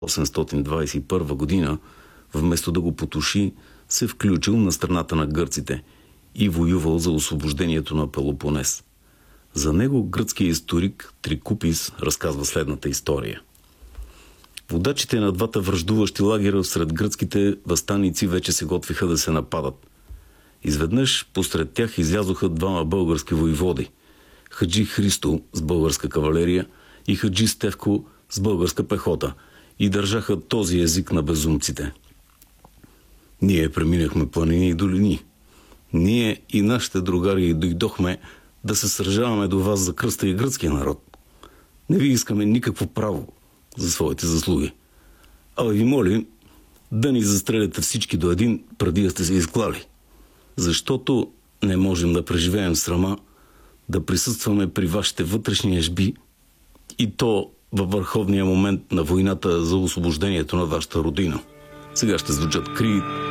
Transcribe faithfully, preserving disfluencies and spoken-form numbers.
осемстотин двадесет и първа година, вместо да го потуши, се включил на страната на гърците и воювал за освобождението на Пелопонес. За него гръцкият историк Трикупис разказва следната история. Водачите на двата враждуващи лагера сред гръцките въстаници вече се готвиха да се нападат. Изведнъж посред тях излязоха двама български войводи – Хаджи Христо с българска кавалерия и Хаджи Стевко с българска пехота, и държаха този език на безумците. Ние преминахме планини и долини. Ние и нашите другари дойдохме да се сражаваме до вас за кръста и гръцкия народ. Не ви искаме никакво право за своите заслуги. А ви молим да ни застреляте всички до един, преди да сте се изклали. Защото не можем да преживеем срама да присъстваме при вашите вътрешни ежби, и то във върховния момент на войната за освобождението на вашата родина. Сега ще звучат Крит,